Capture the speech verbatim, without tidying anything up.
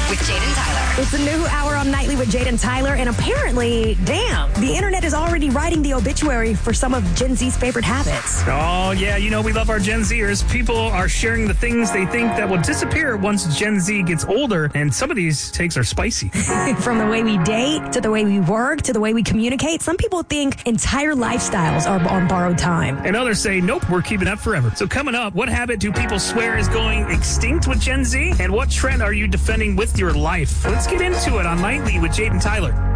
with Jade and Tyler. It's a new hour on Nightly with Jade and Tyler, and apparently, damn, the internet is already writing the obituary for some of Gen Z's favorite habits. Oh, yeah, you know, we love our Gen Zers. People are sharing the things they think that will disappear once Gen Z gets older, and some of these takes are spicy. From the way we date, to the way we work, to the way we communicate, some people think entire lifestyles are on borrowed time. And others say, nope, we're keeping up forever. So coming up, what habit do people swear is going extinct with Gen Z? And what trend are you defending with your life? Let's get into it on Nightly with Jade and Tyler.